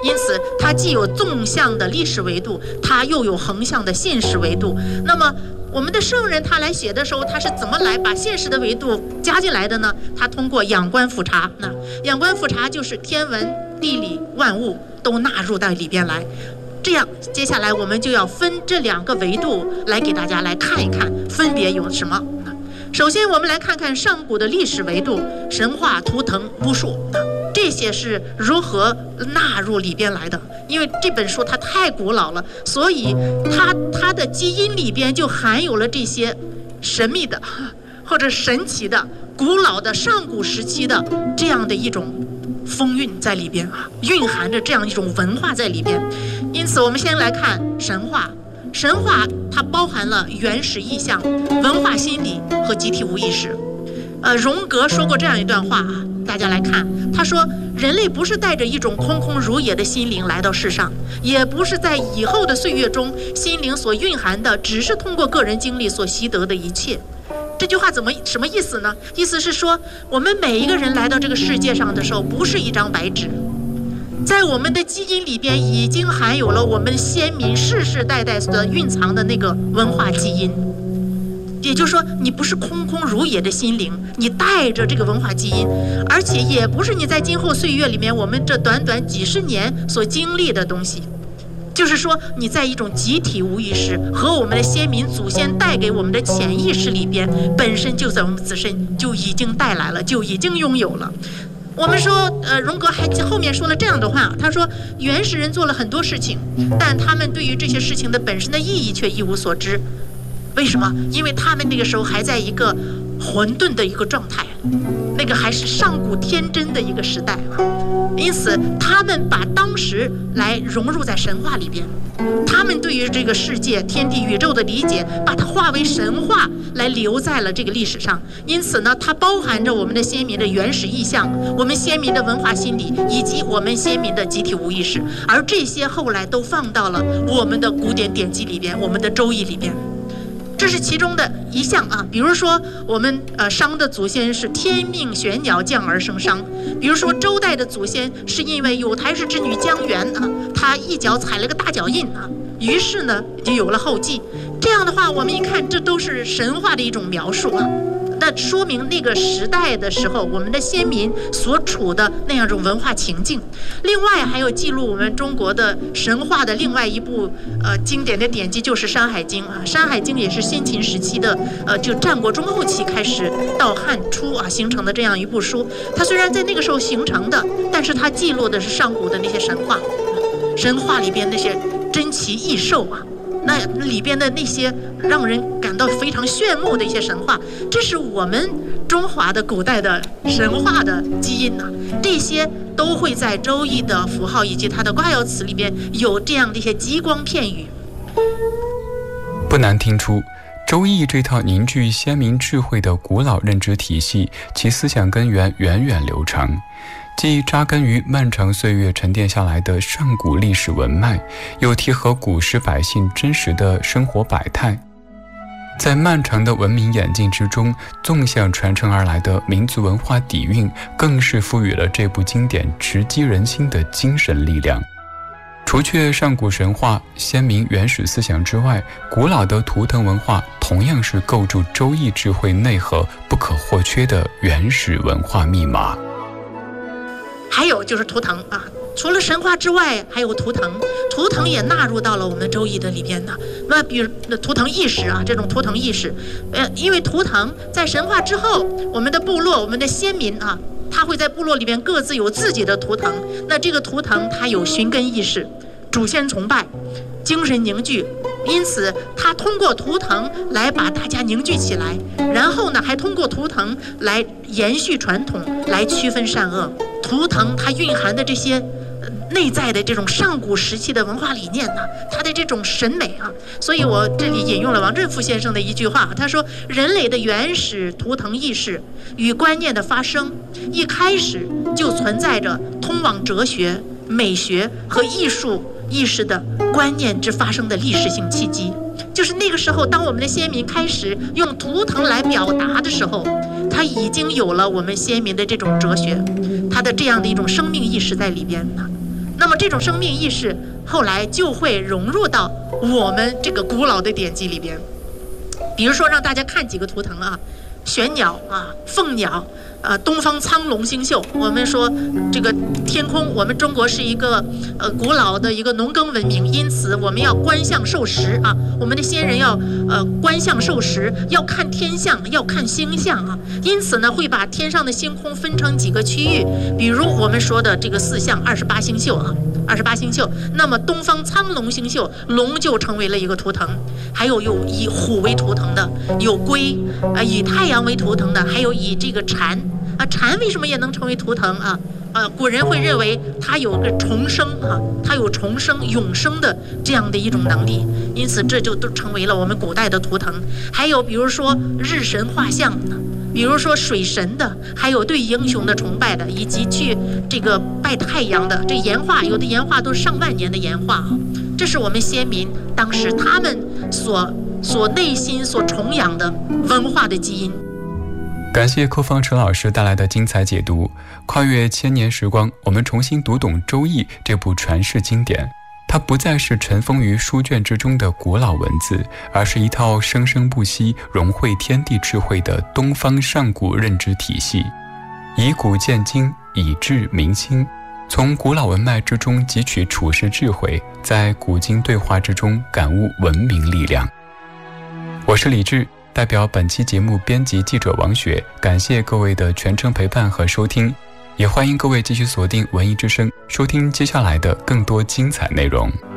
因此它既有纵向的历史维度，它又有横向的现实维度。那么我们的圣人他来写的时候，他是怎么来把现实的维度加进来的呢？他通过仰观俯察，那仰观俯察就是天文地理万物都纳入到里边来。这样接下来我们就要分这两个维度来给大家来看一看分别有什么。首先我们来看看上古的历史维度，神话、图腾、巫术，这些是如何纳入里边来的。因为这本书它太古老了，所以它的基因里边就含有了这些神秘的或者神奇的古老的上古时期的这样的一种风韵在里边啊，蕴含着这样一种文化在里边。因此我们先来看神话。神话它包含了原始意象、文化心理和集体无意识。荣格说过这样一段话啊，大家来看，他说人类不是带着一种空空如也的心灵来到世上，也不是在以后的岁月中心灵所蕴含的只是通过个人经历所习得的一切。这句话什么意思呢？意思是说我们每一个人来到这个世界上的时候不是一张白纸，在我们的基因里边已经含有了我们先民世世代代所蕴藏的那个文化基因。也就是说你不是空空如也的心灵，你带着这个文化基因，而且也不是你在今后岁月里面我们这短短几十年所经历的东西。就是说你在一种集体无意识和我们的先民祖先带给我们的潜意识里边，本身就在我们自身就已经带来了，就已经拥有了。我们说荣格还后面说了这样的话，他说原始人做了很多事情，但他们对于这些事情的本身的意义却一无所知。为什么？因为他们那个时候还在一个混沌的一个状态，那个还是上古天真的一个时代啊。因此他们把当时来融入在神话里边，他们对于这个世界天地宇宙的理解把它化为神话来留在了这个历史上。因此呢，它包含着我们的先民的原始意象，我们先民的文化心理，以及我们先民的集体无意识，而这些后来都放到了我们的古典典籍里边，我们的周易里边。这是其中的一项啊，比如说我们商的祖先是天命玄鸟降而生商，比如说周代的祖先是因为有台氏之女姜元啊，她一脚踩了个大脚印啊，于是呢就有了后继。这样的话我们一看，这都是神话的一种描述啊。那说明那个时代的时候我们的先民所处的那样一种文化情境。另外还有记录我们中国的神话的另外一部经典的典籍就是《山海经》啊，《山海经》也是先秦时期的就战国中后期开始到汉初啊形成的这样一部书。它虽然在那个时候形成的，但是它记录的是上古的那些神话，神话里边那些珍奇异兽啊，那里边的那些让人感到非常炫目的一些神话，这是我们中华的古代的神话的基因啊。这些都会在周易的符号以及它的卦爻辞里边有这样的一些极光片语。 不难听出，周易这套凝聚先民智慧的古老认知体系，其思想根源源远流长，既扎根于漫长岁月沉淀下来的上古历史文脉，又贴合古时百姓真实的生活百态。在漫长的文明演进之中，纵向传承而来的民族文化底蕴，更是赋予了这部经典直击人心的精神力量。除却上古神话、先民原始思想之外，古老的图腾文化同样是构筑周易智慧内核不可或缺的原始文化密码。 还有就是图腾啊，除了神话之外还有图腾，图腾也纳入到了我们周易的里边的。那比如图腾意识啊，这种图腾意识因为图腾在神话之后，我们的部落我们的先民啊，他会在部落里边各自有自己的图腾。那这个图腾它有寻根意识、祖先崇拜、精神凝聚，因此他通过图腾来把大家凝聚起来，然后呢还通过图腾来延续传统，来区分善恶。图腾它蕴含的这些内在的这种上古时期的文化理念呢，它的这种审美啊，所以我这里引用了王振富先生的一句话，他说人类的原始图腾意识与观念的发生，一开始就存在着通往哲学、美学和艺术意识的观念之发生的历史性契机。就是那个时候，当我们的先民开始用图腾来表达的时候，他已经有了我们先民的这种哲学，他的这样的一种生命意识在里边呢。 那么这种生命意识后来就会融入到我们这个古老的典籍里边。比如说让大家看几个图腾啊，玄鸟啊，凤鸟，东方苍龙星宿。我们说这个天空，我们中国是一个古老的一个农耕文明，因此我们要观象授时啊，我们的先人要观象授时，要看天象，要看星象啊。因此呢，会把天上的星空分成几个区域，比如我们说的这个4象28星宿啊，28星宿。那么东方苍龙星宿，龙就成为了一个图腾，还有以虎为图腾的，有龟以太阳为图腾的，还有以这个蝉啊，蝉为什么也能成为图腾啊？古人会认为它有个重生啊，它有重生永生的这样的一种能力，因此这就都成为了我们古代的图腾。还有比如说日神画像，比如说水神的，还有对英雄的崇拜的，以及去这个拜太阳的。这岩画，有的岩画都是上万年的岩画啊，这是我们先民当时他们所内心所崇仰的文化的基因。 感谢寇方成老师带来的精彩解读。跨越千年时光，我们重新读懂《周易》这部传世经典。它不再是尘封于书卷之中的古老文字，而是一套生生不息、融汇天地智慧的东方上古认知体系，以古鉴今，以智明清，从古老文脉之中汲取处世智慧，在古今对话之中感悟文明力量。我是李志，代表本期节目编辑记者王雪，感谢各位的全程陪伴和收听，也欢迎各位继续锁定文艺之声，收听接下来的更多精彩内容。